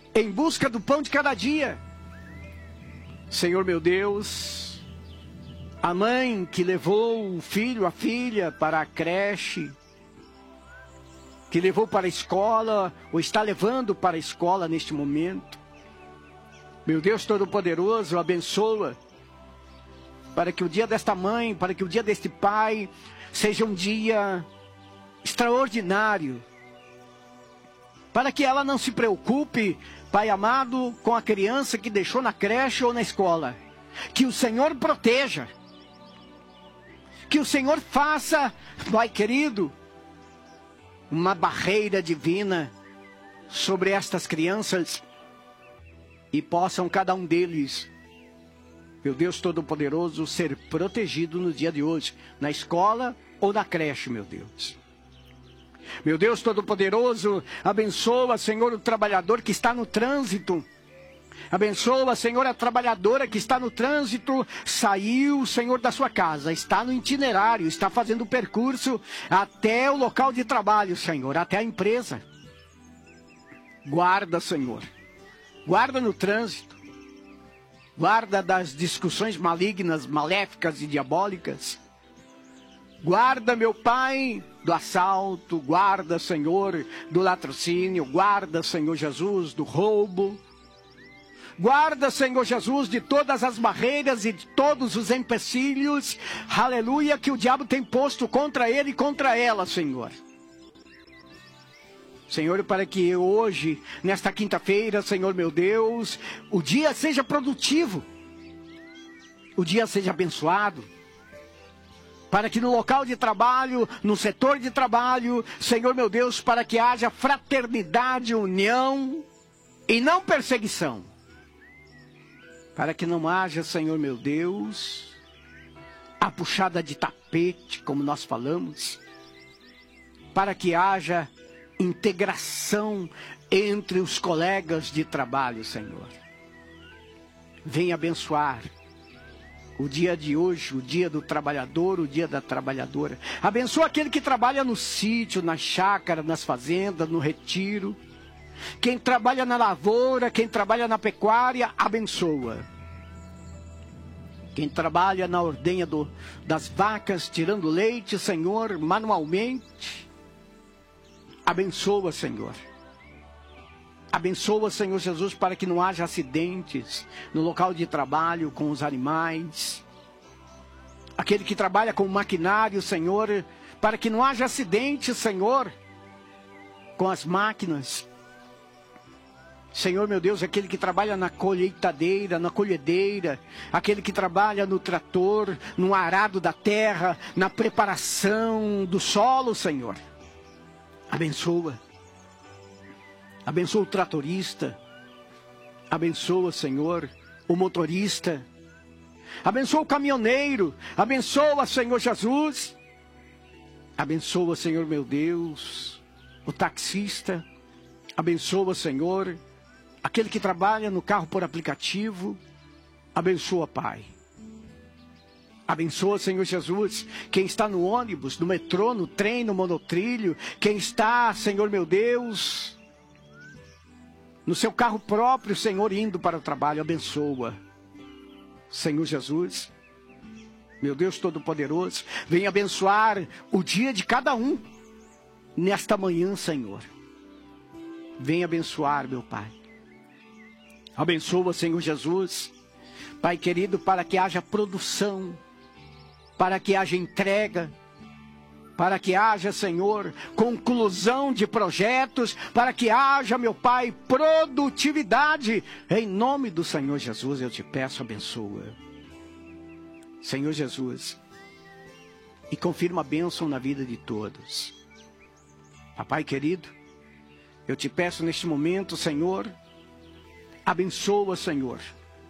em busca do pão de cada dia. Senhor meu Deus, a mãe que levou o filho, a filha para a creche, que levou para a escola, ou está levando para a escola neste momento. Meu Deus Todo-Poderoso, abençoa, para que o dia desta mãe, para que o dia deste pai, seja um dia extraordinário, para que ela não se preocupe, Pai amado, com a criança que deixou na creche ou na escola. Que o Senhor proteja, que o Senhor faça, Pai querido, uma barreira divina sobre estas crianças, e possam cada um deles, meu Deus Todo-Poderoso, ser protegido no dia de hoje, na escola ou na creche, meu Deus. Meu Deus Todo-Poderoso, abençoa, Senhor, o trabalhador que está no trânsito. Abençoa, Senhor, a trabalhadora que está no trânsito, saiu, Senhor, da sua casa, está no itinerário, está fazendo o percurso até o local de trabalho, Senhor, até a empresa. Guarda, Senhor, guarda no trânsito, guarda das discussões malignas, maléficas e diabólicas. Guarda, meu Pai, do assalto, guarda, Senhor, do latrocínio, guarda, Senhor Jesus, do roubo. Guarda, Senhor Jesus, de todas as barreiras e de todos os empecilhos, aleluia, que o diabo tem posto contra ele e contra ela, Senhor. Senhor, para que hoje, nesta quinta-feira, Senhor meu Deus, o dia seja produtivo, o dia seja abençoado. Para que no local de trabalho, no setor de trabalho, Senhor meu Deus, para que haja fraternidade, união e não perseguição. Para que não haja, Senhor meu Deus, a puxada de tapete, como nós falamos. Para que haja integração entre os colegas de trabalho, Senhor. Venha abençoar o dia de hoje, o dia do trabalhador, o dia da trabalhadora. Abençoa aquele que trabalha no sítio, na chácara, nas fazendas, no retiro. Quem trabalha na lavoura, quem trabalha na pecuária, abençoa. Quem trabalha na ordenha das vacas, tirando leite, Senhor, manualmente, abençoa, Senhor. Abençoa, Senhor Jesus, para que não haja acidentes no local de trabalho com os animais. Aquele que trabalha com maquinário, Senhor, para que não haja acidentes, Senhor, com as máquinas. Senhor, meu Deus, aquele que trabalha na colheitadeira, na colhedeira, aquele que trabalha no trator, no arado da terra, na preparação do solo, Senhor. Abençoa. Abençoa o tratorista, abençoa, Senhor, o motorista, abençoa o caminhoneiro, abençoa, Senhor Jesus, abençoa, Senhor meu Deus, o taxista, abençoa, Senhor, aquele que trabalha no carro por aplicativo, abençoa, Pai. Abençoa, Senhor Jesus, quem está no ônibus, no metrô, no trem, no monotrilho, quem está, Senhor meu Deus, no seu carro próprio, Senhor, indo para o trabalho, abençoa. Senhor Jesus, meu Deus Todo-Poderoso, vem abençoar o dia de cada um, nesta manhã, Senhor. Vem abençoar, meu Pai. Abençoa, Senhor Jesus, Pai querido, para que haja produção, para que haja entrega, para que haja, Senhor, conclusão de projetos, para que haja, meu Pai, produtividade. Em nome do Senhor Jesus, eu te peço, abençoa. Senhor Jesus, e confirma a bênção na vida de todos. Papai querido, eu te peço neste momento, Senhor, abençoa, Senhor,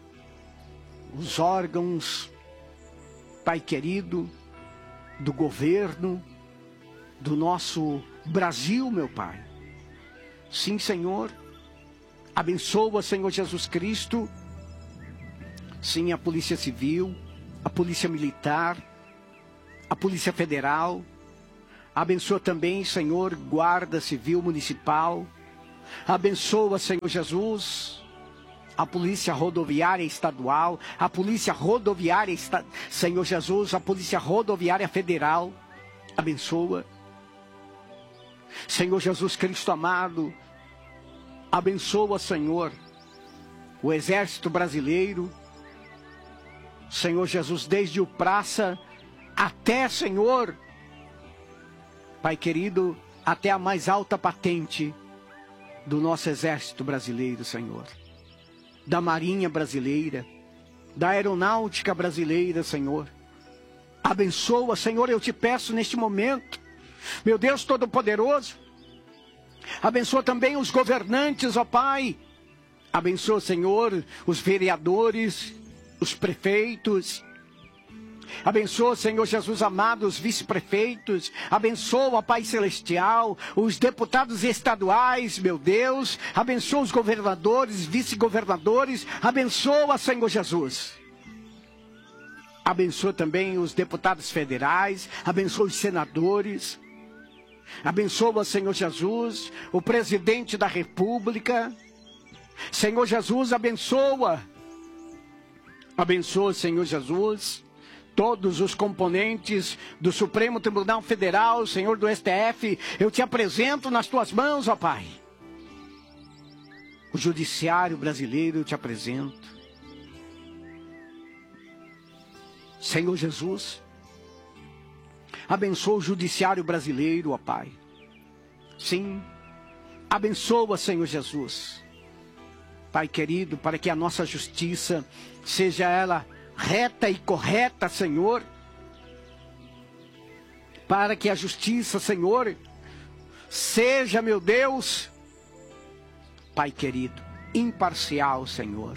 os órgãos, Pai querido, do governo, do nosso Brasil, meu Pai. Sim, Senhor, abençoa, Senhor Jesus Cristo, sim, a Polícia Civil, a Polícia Militar, a Polícia Federal, abençoa também, Senhor, Guarda Civil Municipal, Abençoa, Senhor Jesus, a Polícia Rodoviária Estadual, a Polícia Rodoviária, Senhor Jesus, a Polícia Rodoviária Federal. Abençoa. Senhor Jesus Cristo amado, abençoa, Senhor, o Exército Brasileiro. Senhor Jesus, desde o praça até, Senhor, Pai querido, até a mais alta patente do nosso Exército Brasileiro, Senhor. Da Marinha Brasileira, da Aeronáutica Brasileira, Senhor. Abençoa, Senhor, eu te peço neste momento, meu Deus Todo-Poderoso. Abençoa também os governantes, ó Pai. Abençoa, Senhor, os vereadores, os prefeitos. Abençoa, Senhor Jesus amado, os vice-prefeitos. Abençoa, Pai Celestial, os deputados estaduais, meu Deus. Abençoa os governadores, vice-governadores. Abençoa, Senhor Jesus. Abençoa também os deputados federais. Abençoa os senadores. Abençoa, Senhor Jesus, o presidente da República. Senhor Jesus, abençoa. Abençoa, Senhor Jesus, todos os componentes do Supremo Tribunal Federal, Senhor do STF. Eu te apresento nas tuas mãos, ó Pai. O Judiciário brasileiro eu te apresento. Senhor Jesus, abençoa o Judiciário brasileiro, ó Pai. Sim, abençoa, Senhor Jesus. Pai querido, para que a nossa justiça seja ela reta e correta, Senhor. Para que a justiça, Senhor, seja, meu Deus, Pai querido, imparcial, Senhor.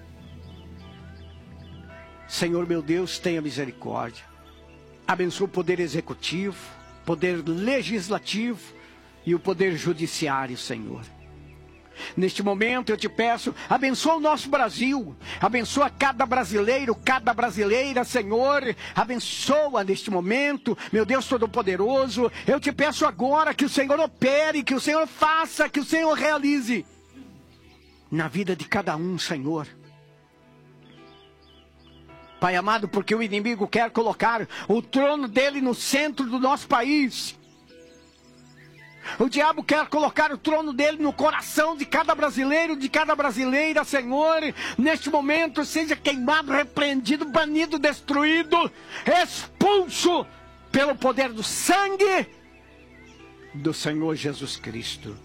Senhor, meu Deus, tenha misericórdia. Abençoa o poder executivo, poder legislativo e o poder judiciário, Senhor. Neste momento eu te peço, abençoa o nosso Brasil, abençoa cada brasileiro, cada brasileira, Senhor, abençoa neste momento, meu Deus Todo-Poderoso. Eu te peço agora que o Senhor opere, que o Senhor faça, que o Senhor realize na vida de cada um, Senhor. Pai amado, porque o inimigo quer colocar o trono dele no centro do nosso país. O diabo quer colocar o trono dele no coração de cada brasileiro, de cada brasileira, Senhor. Neste momento seja queimado, repreendido, banido, destruído, expulso pelo poder do sangue do Senhor Jesus Cristo.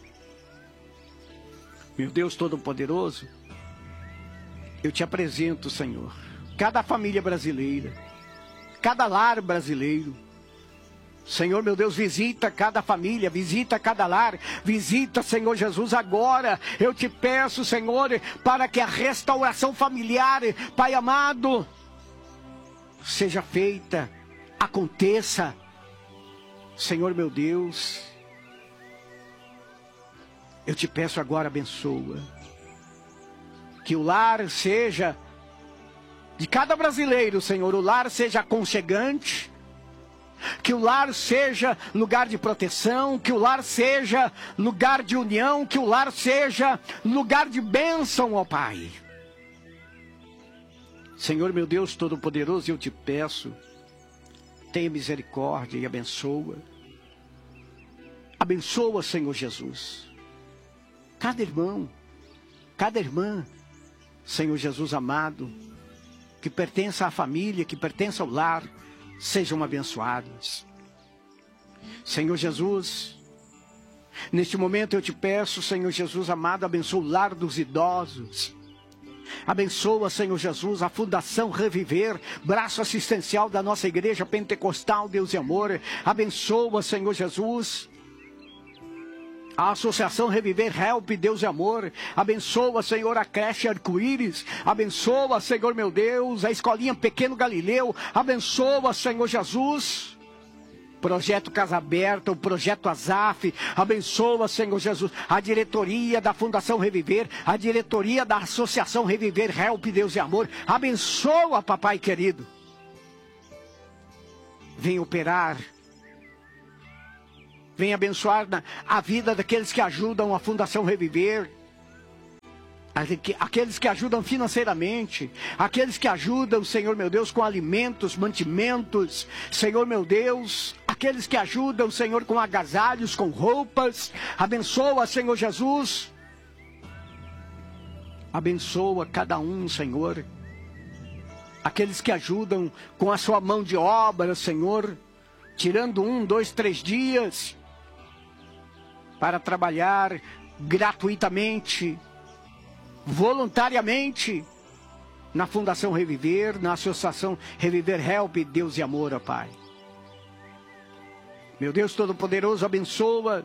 Meu Deus Todo-Poderoso, eu te apresento, Senhor, cada família brasileira, cada lar brasileiro. Senhor, meu Deus, visita cada família, visita cada lar, visita, Senhor Jesus, agora. Eu te peço, Senhor, para que a restauração familiar, Pai amado, seja feita, aconteça. Senhor, meu Deus, eu te peço agora, abençoa. Que o lar seja, de cada brasileiro, Senhor, o lar seja aconchegante. Que o lar seja lugar de proteção, que o lar seja lugar de união, que o lar seja lugar de bênção, ó Pai. Senhor, meu Deus Todo-Poderoso, eu te peço, tenha misericórdia e abençoa. Abençoa, Senhor Jesus, cada irmão, cada irmã, Senhor Jesus amado, que pertença à família, que pertença ao lar, sejam abençoados. Senhor Jesus, neste momento eu te peço, Senhor Jesus amado, abençoa o lar dos idosos. Abençoa, Senhor Jesus, a Fundação Reviver, braço assistencial da nossa Igreja Pentecostal Deus e Amor. Abençoa, Senhor Jesus, a Associação Reviver Help Deus e Amor. Abençoa, Senhor, a creche Arco-Íris. Abençoa, Senhor, meu Deus, a escolinha Pequeno Galileu. Abençoa, Senhor Jesus, Projeto Casa Aberta, o Projeto Azaf. Abençoa, Senhor Jesus, a diretoria da Fundação Reviver, a diretoria da Associação Reviver Help Deus e Amor. Abençoa, papai querido. Vem operar, Venha abençoar a vida daqueles que ajudam a Fundação Reviver. Aqueles que ajudam financeiramente, aqueles que ajudam, Senhor meu Deus, com alimentos, mantimentos, Senhor meu Deus, aqueles que ajudam, Senhor, com agasalhos, com roupas. Abençoa, Senhor Jesus. Abençoa cada um, Senhor. Aqueles que ajudam com a sua mão de obra, Senhor, tirando 1, 2, 3 dias para trabalhar gratuitamente, voluntariamente, na Fundação Reviver, na Associação Reviver Help, Deus e Amor, ó Pai. Meu Deus Todo-Poderoso, abençoa,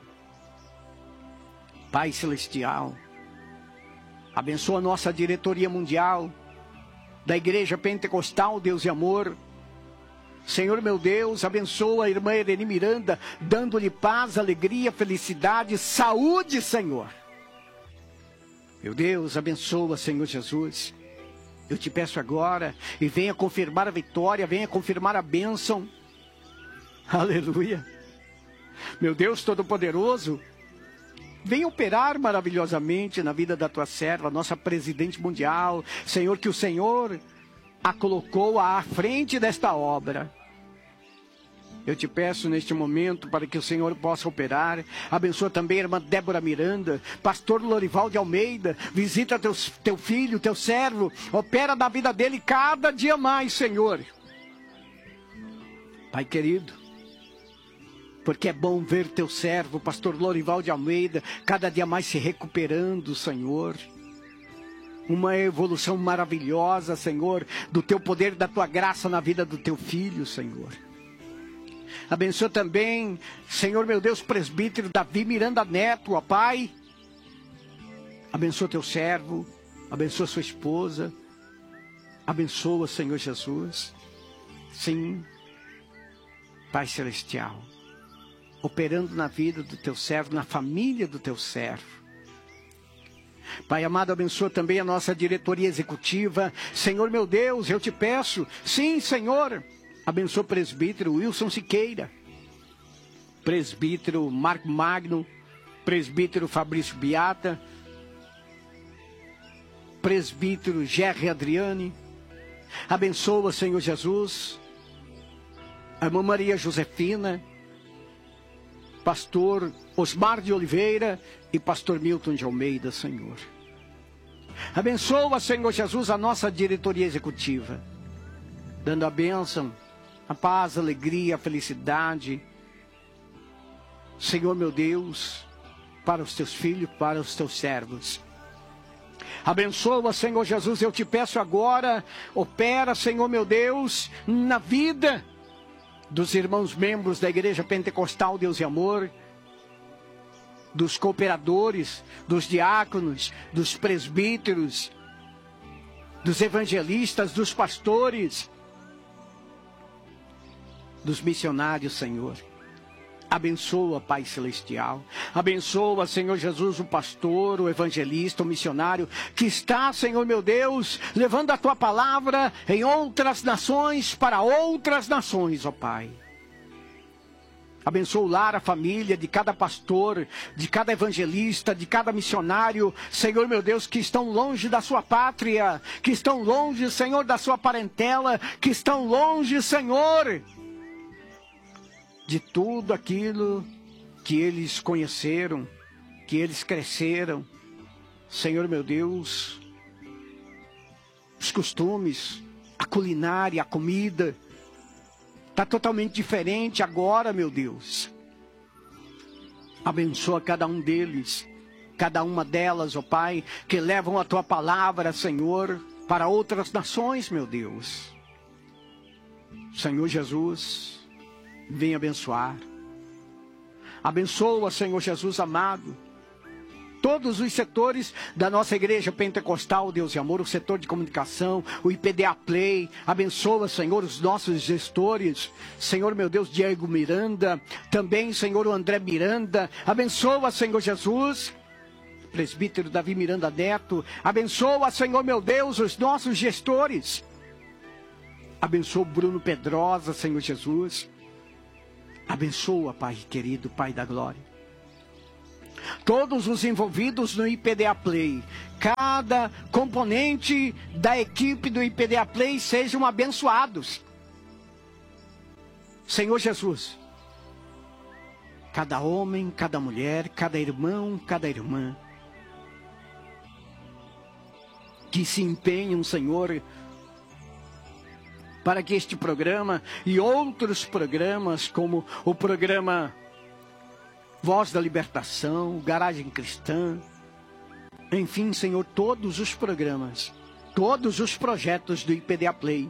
Pai Celestial, abençoa a nossa diretoria mundial, da Igreja Pentecostal, Deus e Amor. Senhor meu Deus, abençoa a irmã Irene Miranda, dando-lhe paz, alegria, felicidade, saúde, Senhor. Meu Deus, abençoa, Senhor Jesus. Eu te peço agora, e venha confirmar a vitória, venha confirmar a bênção. Aleluia. Meu Deus Todo-Poderoso, venha operar maravilhosamente na vida da tua serva, nossa presidente mundial. Senhor, que o Senhor a colocou à frente desta obra. Eu te peço neste momento para que o Senhor possa operar. Abençoa também a irmã Débora Miranda, pastor Lorival de Almeida. Visita teu filho, teu servo. Opera na vida dele cada dia mais, Senhor. Pai querido, porque é bom ver teu servo, pastor Lorival de Almeida, cada dia mais se recuperando, Senhor. Uma evolução maravilhosa, Senhor, do teu poder, da tua graça na vida do teu filho, Senhor. Abençoa também, Senhor meu Deus, presbítero Davi Miranda Neto, ó Pai. Abençoa teu servo, abençoa sua esposa. Abençoa, Senhor Jesus. Sim, Pai Celestial, operando na vida do teu servo, na família do teu servo. Pai amado, abençoa também a nossa diretoria executiva. Senhor meu Deus, eu te peço, sim, Senhor, abençoa o presbítero Wilson Siqueira, presbítero Marco Magno, presbítero Fabrício Beata, presbítero Gerry Adriane. Abençoa, Senhor Jesus, a irmã Maria Josefina, pastor Osmar de Oliveira e pastor Milton de Almeida, Senhor. Abençoa, Senhor Jesus, a nossa diretoria executiva, dando a bênção, a paz, a alegria, a felicidade, Senhor meu Deus, para os teus filhos, para os teus servos. Abençoa, Senhor Jesus, eu te peço agora, opera, Senhor meu Deus, na vida dos irmãos membros da Igreja Pentecostal Deus e Amor, dos cooperadores, dos diáconos, dos presbíteros, dos evangelistas, dos pastores, dos missionários, Senhor. Abençoa, Pai Celestial. Abençoa, Senhor Jesus, o pastor, o evangelista, o missionário, que está, Senhor meu Deus, levando a tua palavra em outras nações, para outras nações, ó Pai. Abençoa o lar, a família de cada pastor, de cada evangelista, de cada missionário, Senhor meu Deus, que estão longe da sua pátria, que estão longe, Senhor, da sua parentela, que estão longe, Senhor, de tudo aquilo que eles conheceram, que eles cresceram. Senhor meu Deus, os costumes, a culinária, a comida, está totalmente diferente agora, meu Deus. Abençoa cada um deles, cada uma delas, ó Pai, que levam a tua palavra, Senhor, para outras nações, meu Deus. Senhor Jesus, vem abençoar. Abençoa, Senhor Jesus amado, todos os setores da nossa Igreja Pentecostal Deus e Amor, o setor de comunicação, o IPDA Play. Abençoa, Senhor, os nossos gestores, Senhor meu Deus, Diego Miranda, também, Senhor, o André Miranda. Abençoa, Senhor Jesus, presbítero Davi Miranda Neto. Abençoa, Senhor meu Deus, os nossos gestores. Abençoa o Bruno Pedrosa, Senhor Jesus. Abençoa, Pai querido, Pai da glória. Todos os envolvidos no IPDA Play, cada componente da equipe do IPDA Play sejam abençoados. Senhor Jesus, cada homem, cada mulher, cada irmão, cada irmã, que se empenham, Senhor, para que este programa e outros programas, como o programa Voz da Libertação, Garagem Cristã, enfim, Senhor, todos os programas, todos os projetos do IPDA Play,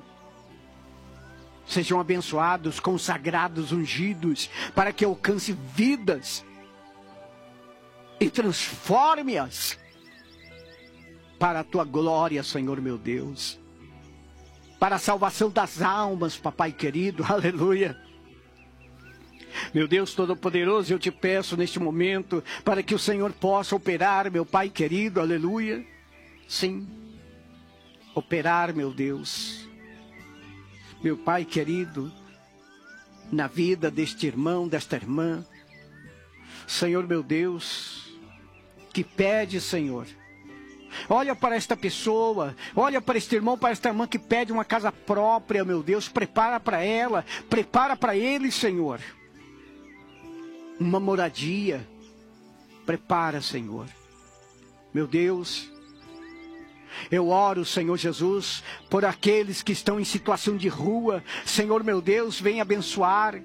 sejam abençoados, consagrados, ungidos, para que alcance vidas e transforme-as para a tua glória, Senhor meu Deus, para a salvação das almas, papai querido, aleluia. Meu Deus Todo-Poderoso, eu te peço neste momento, para que o Senhor possa operar, meu Pai querido, aleluia. Sim, operar, meu Deus, meu Pai querido, na vida deste irmão, desta irmã. Senhor meu Deus, que pede, Senhor, olha para esta pessoa, olha para este irmão, para esta irmã que pede uma casa própria, meu Deus, prepara para ela, prepara para ele, Senhor, uma moradia, prepara, Senhor. Meu Deus, eu oro, Senhor Jesus, por aqueles que estão em situação de rua. Senhor meu Deus, vem abençoar.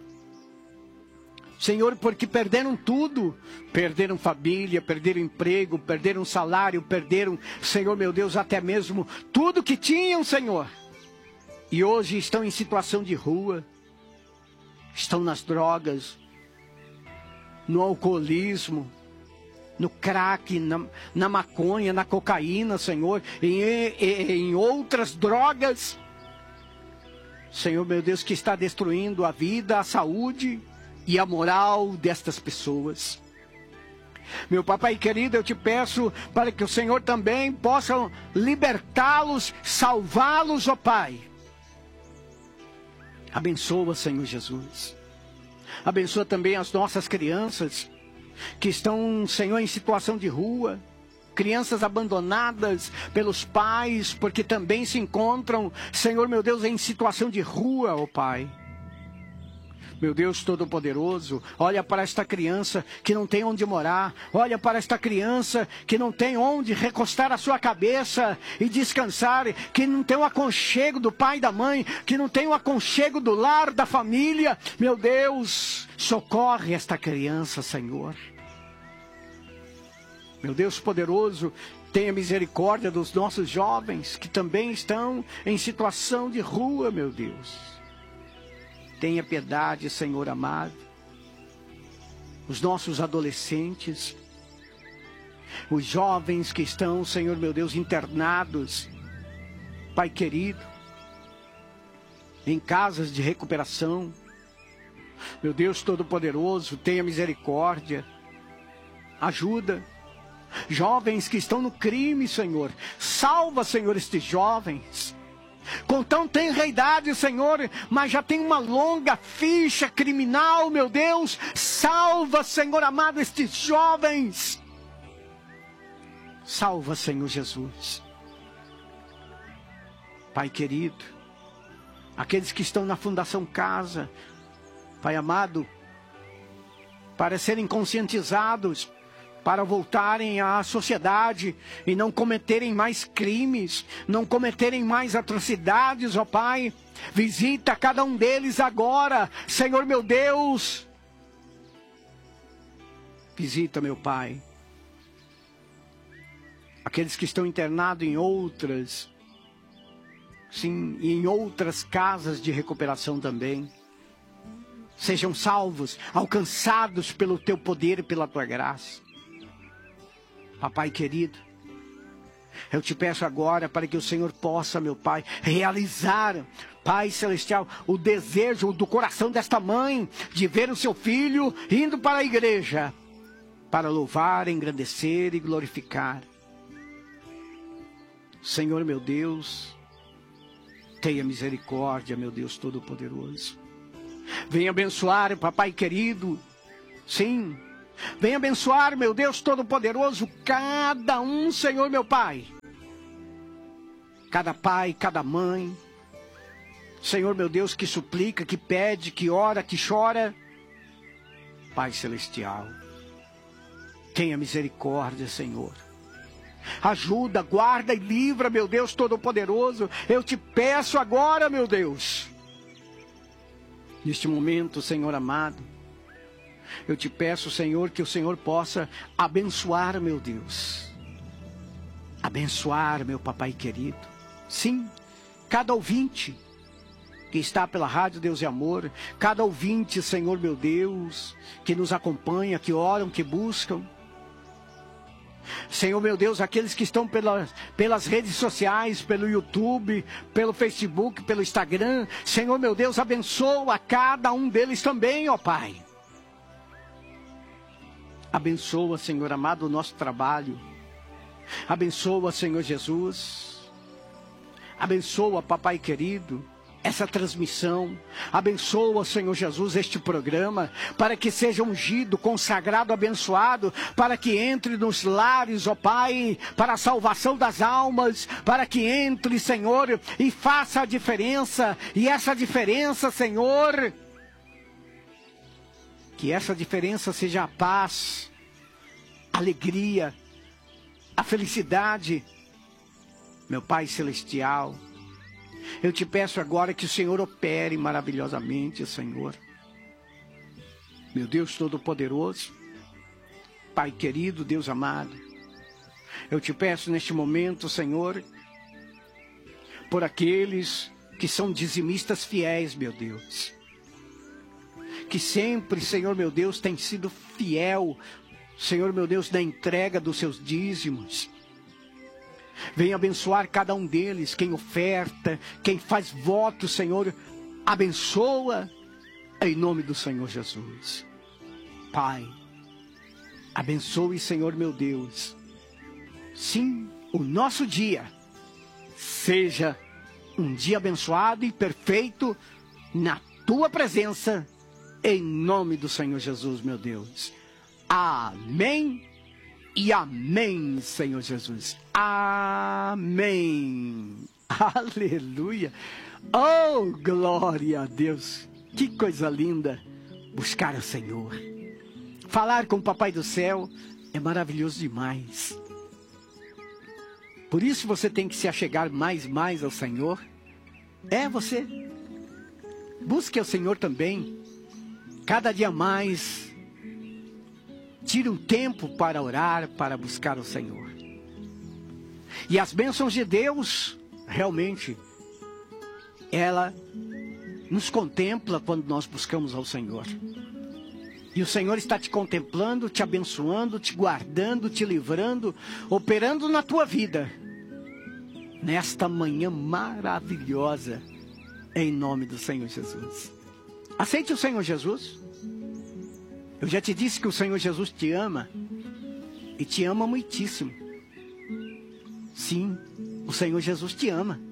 Senhor, porque perderam tudo, perderam família, perderam emprego, perderam salário, perderam, Senhor meu Deus, até mesmo tudo que tinham, Senhor. E hoje estão em situação de rua, estão nas drogas, no alcoolismo, no crack, na maconha, na cocaína, Senhor, em outras drogas. Senhor meu Deus, que está destruindo a vida, a saúde e a moral destas pessoas. Meu papai querido, eu te peço para que o Senhor também possa libertá-los, salvá-los, ó Pai. Abençoa, Senhor Jesus. Abençoa também as nossas crianças que estão, Senhor, em situação de rua. Crianças abandonadas pelos pais, porque também se encontram, Senhor meu Deus, em situação de rua, ó Pai. Meu Deus Todo-Poderoso, olha para esta criança que não tem onde morar. Olha para esta criança que não tem onde recostar a sua cabeça e descansar. Que não tem o aconchego do pai e da mãe. Que não tem o aconchego do lar, da família. Meu Deus, socorre esta criança, Senhor. Meu Deus poderoso, tenha misericórdia dos nossos jovens que também estão em situação de rua, meu Deus. Tenha piedade, Senhor amado. Os nossos adolescentes, os jovens que estão, Senhor meu Deus, internados, Pai querido, em casas de recuperação. Meu Deus Todo-Poderoso, tenha misericórdia. Ajuda. Jovens que estão no crime, Senhor. Salva, Senhor, estes jovens. Com tão tenra idade, Senhor, mas já tem uma longa ficha criminal, meu Deus. Salva, Senhor amado, estes jovens. Salva, Senhor Jesus. Pai querido, aqueles que estão na Fundação Casa, Pai amado, para serem conscientizados, para voltarem à sociedade e não cometerem mais crimes, não cometerem mais atrocidades, ó Pai. Visita cada um deles agora, Senhor meu Deus. Visita, meu Pai, aqueles que estão internados em outras, sim, em outras casas de recuperação também. Sejam salvos, alcançados pelo Teu poder e pela Tua graça. Papai querido, eu te peço agora para que o Senhor possa, meu Pai, realizar, Pai Celestial, o desejo do coração desta mãe de ver o seu filho indo para a igreja, para louvar, engrandecer e glorificar. Senhor meu Deus, tenha misericórdia, meu Deus Todo-Poderoso. Venha abençoar, papai querido. Sim. Venha abençoar, meu Deus Todo-Poderoso, cada um, Senhor, meu Pai. Cada pai, cada mãe. Senhor, meu Deus, que suplica, que pede, que ora, que chora. Pai Celestial, tenha misericórdia, Senhor. Ajuda, guarda e livra, meu Deus Todo-Poderoso. Eu te peço agora, meu Deus. Neste momento, Senhor amado, eu te peço, Senhor, que o Senhor possa abençoar, meu Deus. Abençoar, meu papai querido. Sim, cada ouvinte que está pela Rádio Deus e Amor, cada ouvinte, Senhor, meu Deus, que nos acompanha, que oram, que buscam. Senhor, meu Deus, aqueles que estão pelas redes sociais, pelo YouTube, pelo Facebook, pelo Instagram. Senhor, meu Deus, abençoa cada um deles também, ó Pai. Abençoa, Senhor amado, o nosso trabalho. Abençoa, Senhor Jesus. Abençoa, papai querido, essa transmissão. Abençoa, Senhor Jesus, este programa, para que seja ungido, consagrado, abençoado, para que entre nos lares, ó Pai, para a salvação das almas, para que entre, Senhor, e faça a diferença. E essa diferença, Senhor, que essa diferença seja a paz, a alegria, a felicidade. Meu Pai Celestial, eu te peço agora que o Senhor opere maravilhosamente, Senhor. Meu Deus Todo-Poderoso, Pai querido, Deus amado, eu te peço neste momento, Senhor, por aqueles que são dizimistas fiéis, meu Deus. Que sempre, Senhor meu Deus, tem sido fiel, Senhor meu Deus, na entrega dos seus dízimos. Venha abençoar cada um deles, quem oferta, quem faz voto, Senhor, abençoa em nome do Senhor Jesus. Pai, abençoe, Senhor meu Deus. Sim, o nosso dia seja um dia abençoado e perfeito na Tua presença, em nome do Senhor Jesus, meu Deus. Amém e amém, Senhor Jesus. Amém. Aleluia. Oh, glória a Deus. Que coisa linda buscar o Senhor. Falar com o Papai do Céu é maravilhoso demais. Por isso você tem que se achegar mais ao Senhor. Você. Busque o Senhor também. Cada dia mais. Tire um tempo para orar, para buscar o Senhor. E as bênçãos de Deus, realmente, ela nos contempla quando nós buscamos ao Senhor. E o Senhor está te contemplando, te abençoando, te guardando, te livrando, operando na tua vida. Nesta manhã maravilhosa, em nome do Senhor Jesus. Aceite o Senhor Jesus. Eu já te disse que o Senhor Jesus te ama. E te ama muitíssimo. Sim, o Senhor Jesus te ama.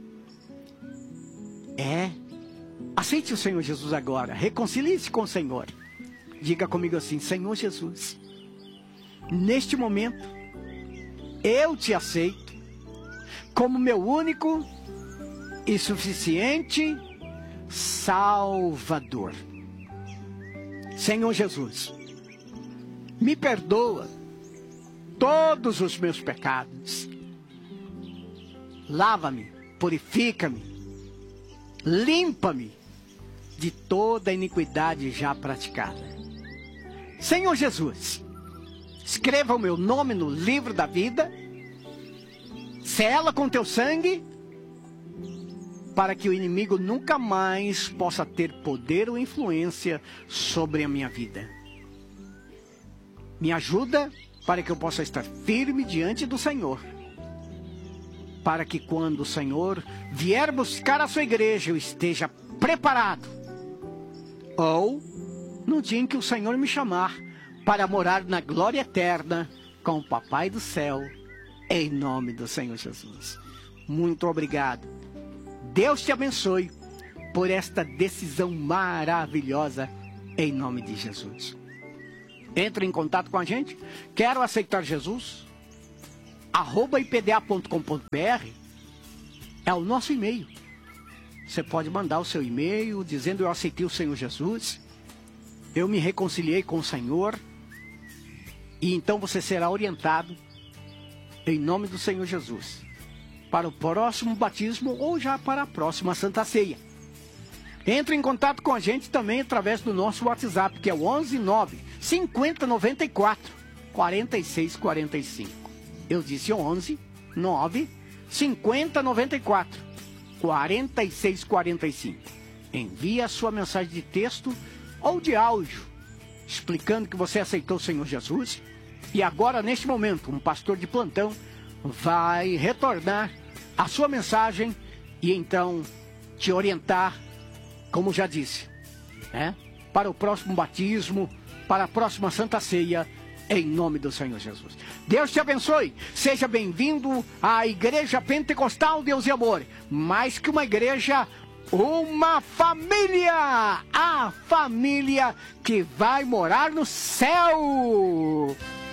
Aceite o Senhor Jesus agora. Reconcilie-se com o Senhor. Diga comigo assim: Senhor Jesus, neste momento, eu te aceito como meu único e suficiente Salvador. Senhor Jesus, me perdoa todos os meus pecados. Lava-me, purifica-me, limpa-me de toda a iniquidade já praticada. Senhor Jesus, escreva o meu nome no livro da vida, sela com teu sangue, para que o inimigo nunca mais possa ter poder ou influência sobre a minha vida. Me ajuda para que eu possa estar firme diante do Senhor, para que quando o Senhor vier buscar a sua igreja, eu esteja preparado, ou no dia em que o Senhor me chamar para morar na glória eterna com o Papai do Céu, em nome do Senhor Jesus. Muito obrigado. Deus te abençoe. por esta decisão maravilhosa, em nome de Jesus. Entre em contato com a gente. Quero aceitar Jesus? @ipda.com.br é o nosso e-mail. Você pode mandar o seu e-mail dizendo: eu aceitei o Senhor Jesus, eu me reconciliei com o Senhor, e então você será orientado em nome do Senhor Jesus para o próximo batismo ou já para a próxima Santa Ceia. Entre em contato com a gente também através do nosso WhatsApp, que é o 11 9 50 94 46 45. Eu disse 11 9 50 94 46 45. Envie a sua mensagem de texto ou de áudio, explicando que você aceitou o Senhor Jesus. E agora, neste momento, um pastor de plantão vai retornar a sua mensagem e então te orientar, como já disse, para o próximo batismo, para a próxima Santa Ceia, em nome do Senhor Jesus. Deus te abençoe. Seja bem-vindo à Igreja Pentecostal Deus e Amor. Mais que uma igreja, uma família. A família que vai morar no céu.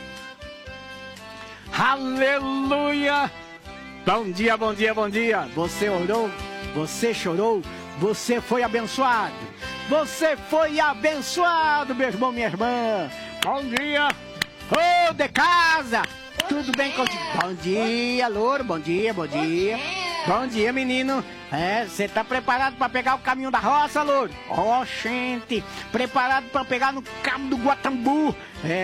Aleluia. Bom dia, bom dia, bom dia. Você orou, você chorou, você foi abençoado. Você foi abençoado, meu irmão, minha irmã. Bom dia. Ô, de casa! Tudo bem contigo? Bom dia, louro, bom dia, bom dia. Bom dia, menino. Você tá preparado para pegar o caminho da roça, louro? Ó, gente, preparado para pegar no cabo do Guatambu.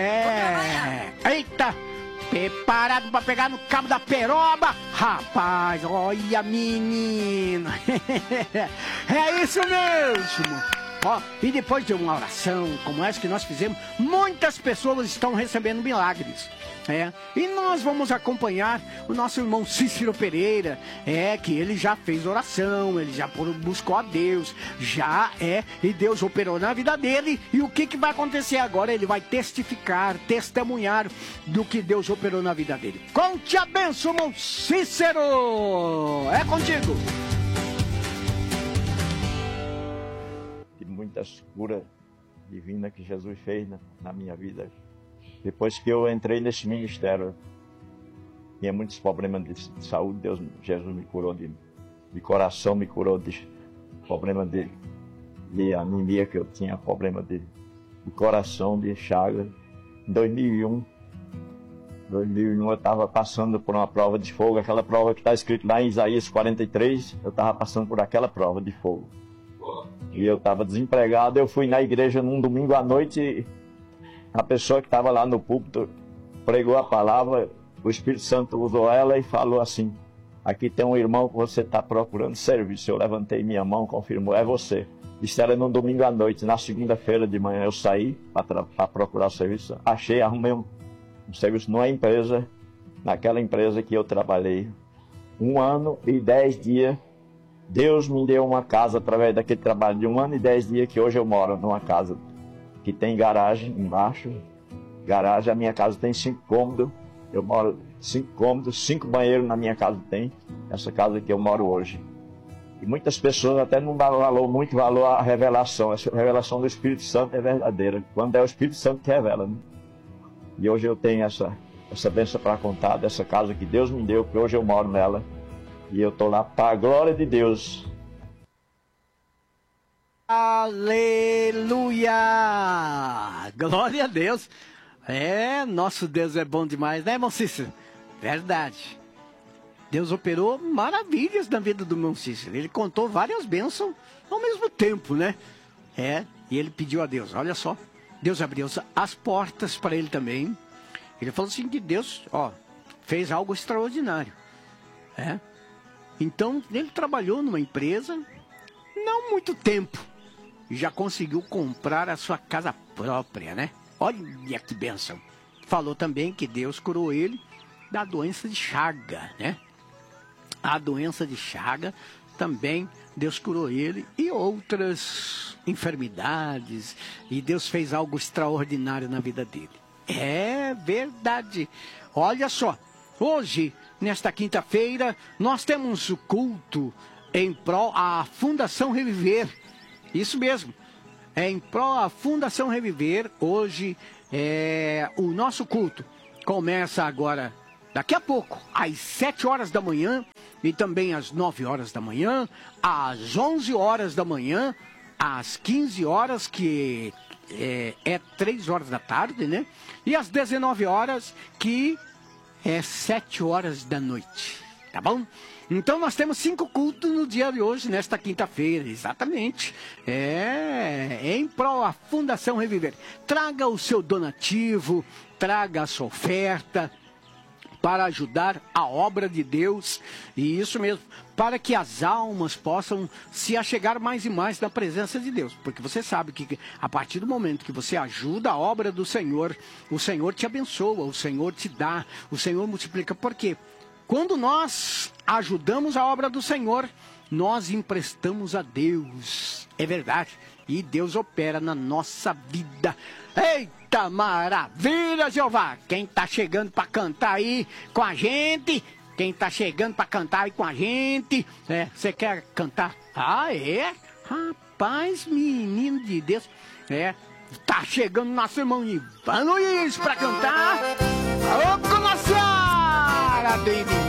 Eita! Preparado para pegar no cabo da Peroba? Rapaz, olha, menino. É isso mesmo. E depois de uma oração como essa que nós fizemos, muitas pessoas estão recebendo milagres. E nós vamos acompanhar o nosso irmão Cícero Pereira, que ele já fez oração, ele já buscou a Deus, e Deus operou na vida dele. E o que vai acontecer agora? Ele vai testificar, testemunhar do que Deus operou na vida dele. Conte a bênção, irmão Cícero! É contigo! Muitas curas divinas que Jesus fez na minha vida. Depois que eu entrei nesse ministério, tinha muitos problemas de saúde. Jesus me curou de coração, me curou de problema de anemia, que eu tinha problema de coração, de chaga. Em 2001 eu estava passando por uma prova de fogo, aquela prova que está escrito lá em Isaías 43, eu estava passando por aquela prova de fogo. E eu estava desempregado. Eu fui na igreja num domingo à noite. A pessoa que estava lá no púlpito pregou a palavra. O Espírito Santo usou ela e falou assim: aqui tem um irmão que você está procurando serviço. Eu levantei minha mão, confirmou: é você. Isso era no domingo à noite. Na segunda-feira de manhã eu saí para procurar serviço. Arrumei um serviço numa empresa, naquela empresa que eu trabalhei 1 ano e 10 dias. Deus me deu uma casa através daquele trabalho de 1 ano e 10 dias, que hoje eu moro numa casa que tem garagem embaixo. Garagem, a minha casa tem 5 cômodos. Eu moro 5 cômodos, 5 banheiros na minha casa tem. Essa casa que eu moro hoje. E muitas pessoas até não dão muito valor à revelação. Essa revelação do Espírito Santo é verdadeira. Quando é o Espírito Santo que revela, né? E hoje eu tenho essa bênção para contar dessa casa que Deus me deu, que hoje eu moro nela. E eu estou lá para a glória de Deus. Aleluia! Glória a Deus. Nosso Deus é bom demais, né, irmão Cícero? Verdade. Deus operou maravilhas na vida do irmão Cícero. Ele contou várias bênçãos ao mesmo tempo, né? E ele pediu a Deus, olha só. Deus abriu as portas para ele também. Ele falou assim que Deus, fez algo extraordinário. Então, ele trabalhou numa empresa, não muito tempo, e já conseguiu comprar a sua casa própria, né? Olha que bênção. Falou também que Deus curou ele da doença de Chaga, né? A doença de Chaga também Deus curou ele e outras enfermidades, e Deus fez algo extraordinário na vida dele. É verdade. Olha só, hoje, nesta quinta-feira, nós temos o culto em prol a Fundação Reviver. Isso mesmo. É em prol a Fundação Reviver. Hoje o nosso culto começa agora, daqui a pouco, às 7 horas da manhã e também às 9 horas da manhã, às 11 horas da manhã, às 15 horas, que é 3 horas da tarde, né? E às 19 horas, que é 7 horas da noite. Tá bom? Então nós temos 5 cultos no dia de hoje, nesta quinta-feira, exatamente. Em prol a Fundação Reviver. Traga o seu donativo, traga a sua oferta para ajudar a obra de Deus, e isso mesmo, para que as almas possam se achegar mais e mais na presença de Deus, porque você sabe que a partir do momento que você ajuda a obra do Senhor, o Senhor te abençoa, o Senhor te dá, o Senhor multiplica. Por quê? Quando nós ajudamos a obra do Senhor, nós emprestamos a Deus, é verdade, e Deus opera na nossa vida. Eita maravilha, Jeová! Quem tá chegando para cantar aí com a gente? Quem tá chegando para cantar aí com a gente? Você quer cantar? Ah, é? Rapaz, menino de Deus. Tá chegando nosso irmão Ivan Luiz para cantar. Ô, Nossa Senhora, baby!